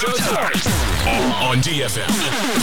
On DFM.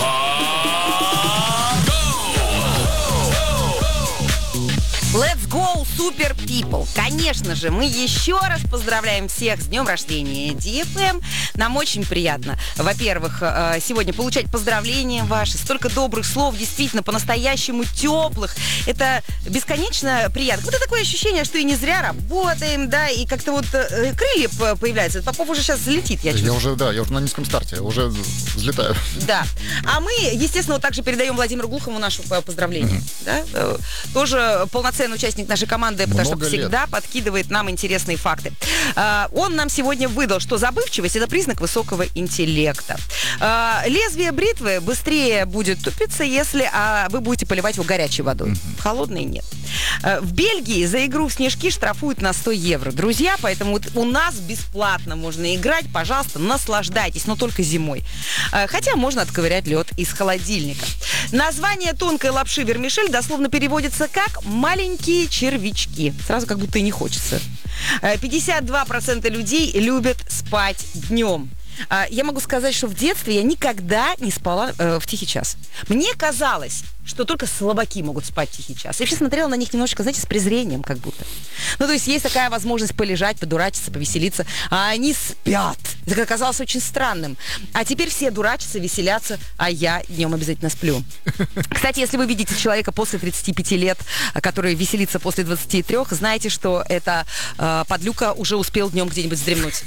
Let's go, super people! Конечно же, мы еще раз поздравляем всех с днем рождения DFM. Нам очень приятно, во-первых, сегодня получать поздравления ваши, столько добрых слов, действительно, по-настоящему теплых. Это бесконечно приятно. Вот это такое ощущение, что и не зря работаем, да, и как-то вот крылья появляются. Попов уже сейчас залетит, я чувствую. Я уже на низком старте, уже взлетаю. Да. А мы, естественно, вот также передаем Владимиру Глухову нашу поздравление. Да? Тоже полноценный участник нашей команды, потому что всегда подкидывает нам интересные факты. Он нам сегодня выдал, что забывчивость – это признак высокого интеллекта. Лезвие бритвы быстрее будет тупиться, если вы будете поливать его горячей водой. Холодной нет. В Бельгии за игру в снежки штрафуют на 100 евро. Друзья, поэтому у нас бесплатно можно играть. Пожалуйста, наслаждайтесь, но только зимой. Хотя можно отковырять лед из холодильника. Название тонкой лапши вермишель дословно переводится как «маленькие червячки». Сразу как будто и не хочется. 52% людей любят спать днем. Я могу сказать, что в детстве я никогда не спала в тихий час. Мне казалось, что только слабаки могут спать в тихий час. Я вообще смотрела на них немножечко, знаете, с презрением как будто. Ну, то есть есть такая возможность полежать, подурачиться, повеселиться, а они спят. Это оказалось очень странным. А теперь все дурачатся, веселятся, а я днем обязательно сплю. Кстати, если вы видите человека после 35 лет, который веселится после 23, знаете, что это подлюка уже успел днем где-нибудь вздремнуть.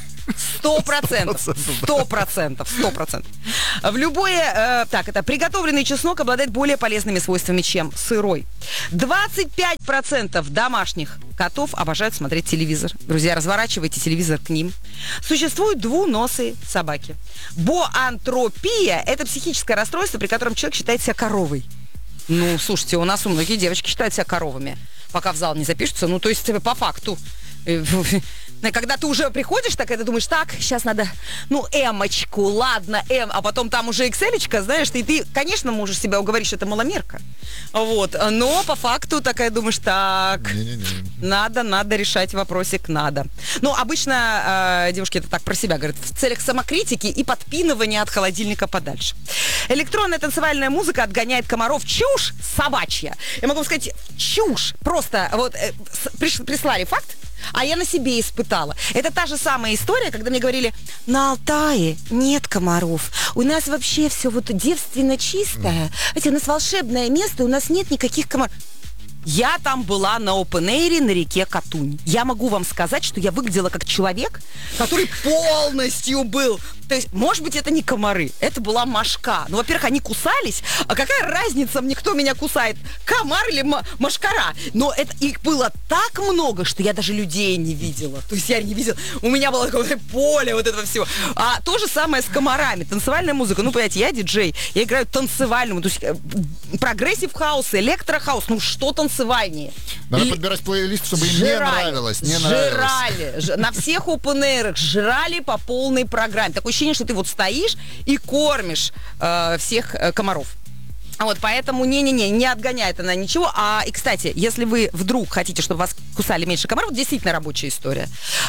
100%. В любое... это приготовленный чеснок обладает более полезными свойствами, чем сырой. 25% домашних котов обожают смотреть телевизор. Друзья, разворачивайте телевизор к ним. Существуют двуносые собаки. Боантропия – это психическое расстройство, при котором человек считает себя коровой. Ну, слушайте, у нас многие девочки считают себя коровами, пока в зал не запишутся. Ну, то есть, по факту. Когда ты уже приходишь, так это думаешь, так, сейчас надо, эмочку, ладно, а потом там уже экселечка, знаешь, и ты, конечно, можешь себя уговорить, что это маломерка. Вот, но по факту такая думаешь, так, надо решать вопросик, надо. Ну, обычно девушки это так про себя говорят, в целях самокритики и подпинывания от холодильника подальше. Электронная танцевальная музыка отгоняет комаров. Чушь собачья. Я могу сказать, чушь. Просто вот прислали факт, а я на себе испытала. Это та же самая история, когда мне говорили, на Алтае нет комаров. У нас вообще все вот девственно чистое. Знаете, у нас волшебное место, у нас нет никаких комаров. Я там была на опен-эйре на реке Катунь. Я могу вам сказать, что я выглядела как человек, который полностью был... То есть, может быть, это не комары, это была мошка. Ну, во-первых, они кусались, а какая разница мне, кто меня кусает, комар или мошкара? Но их было так много, что я даже людей не видела. То есть я не видела. У меня было такое поле вот этого всего. А то же самое с комарами. Танцевальная музыка. Ну, понимаете, я диджей, я играю танцевальную. То есть прогрессив хаус, электрохаус. Ну, что танцевальнее? Надо подбирать плейлист, чтобы им не нравилось. Жрали. На всех опен-эйрах жрали по полной программе. Такое ощущение, что ты вот стоишь и кормишь всех комаров. Вот, поэтому не отгоняет она ничего. И, кстати, если вы вдруг хотите, чтобы вас кусали меньше комаров, действительно рабочая история.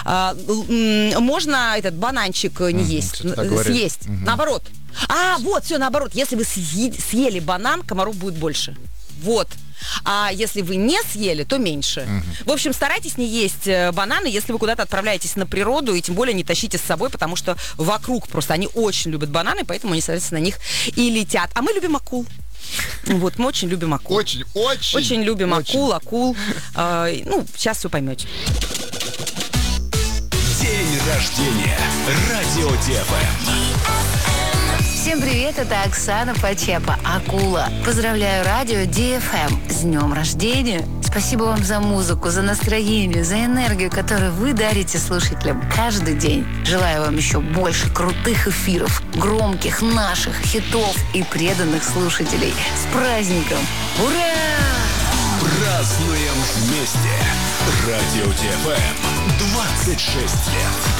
Можно этот бананчик не есть, съесть. Наоборот. Все наоборот. Если вы съели банан, комаров будет больше. Вот. А если вы не съели, то меньше. В общем, старайтесь не есть бананы, если вы куда-то отправляетесь на природу, и тем более не тащите с собой, потому что вокруг просто они очень любят бананы, поэтому они, соответственно, на них и летят. А мы любим акул. Вот, мы очень любим акул. Очень любим акул. Сейчас все поймете. День рождения. Радио DFM. Всем привет, это Оксана Почепа, Акула. Поздравляю радио DFM с днем рождения. Спасибо вам за музыку, за настроение, за энергию, которую вы дарите слушателям каждый день. Желаю вам еще больше крутых эфиров, громких наших хитов и преданных слушателей. С праздником! Ура! Празднуем вместе. Радио DFM. 26 лет.